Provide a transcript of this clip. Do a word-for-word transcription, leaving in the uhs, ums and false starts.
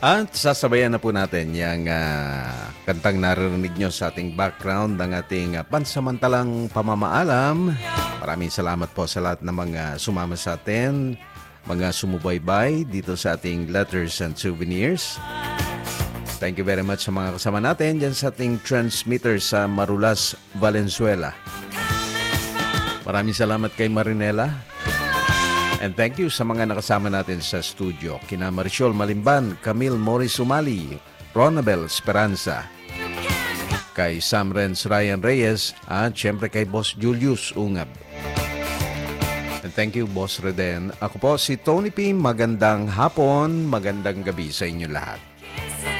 At sasabayan na po natin yung ah, kantang naririnig nyo sa ating background ng ating ah, pansamantalang pamamaalam. Maraming salamat po sa lahat ng mga sumama sa atin, mga sumubaybay dito sa ating Letters and Souvenirs. Thank you very much sa mga kasama natin dyan sa ating transmitter sa Marulas, Valenzuela. Maraming salamat kay Marinela. And thank you sa mga nakasama natin sa studio. Kina Marichol Malimban, Camille Morris Umali, Ronabel Esperanza, kay Sam Renz Ryan Reyes, at syempre kay Boss Julius Ungab. And thank you, Boss Reden. Ako po si Tony P. Magandang hapon, magandang gabi sa inyo lahat.